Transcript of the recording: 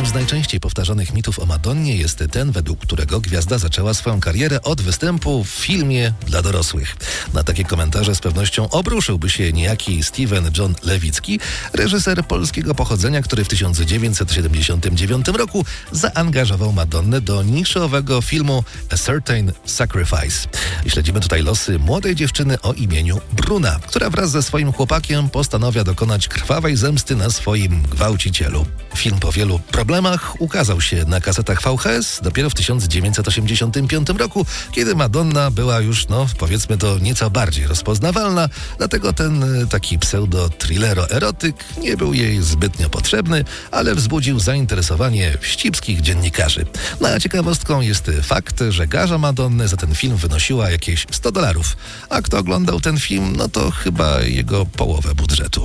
z najczęściej powtarzanych mitów o Madonnie jest ten, według którego gwiazda zaczęła swoją karierę od występu w filmie dla dorosłych. Na takie komentarze z pewnością obruszyłby się niejaki Steven John Lewicki, reżyser polskiego pochodzenia, który w 1979 roku zaangażował Madonnę do niszowego filmu A Certain Sacrifice. Śledzimy tutaj losy młodej dziewczyny o imieniu Bruna, która wraz ze swoim chłopakiem postanawia dokonać krwawej zemsty na swoim gwałcicielu. Film po wielu problemach ukazał się na kasetach VHS dopiero w 1985 roku, kiedy Madonna była już, powiedzmy to, nieco bardziej rozpoznawalna, dlatego ten taki pseudo-thrillero-erotyk nie był jej zbytnio potrzebny, ale wzbudził zainteresowanie wścibskich dziennikarzy. No a ciekawostką jest fakt, że garza Madonny za ten film wynosiła jakieś $100, a kto oglądał ten film, to chyba jego połowę budżetu.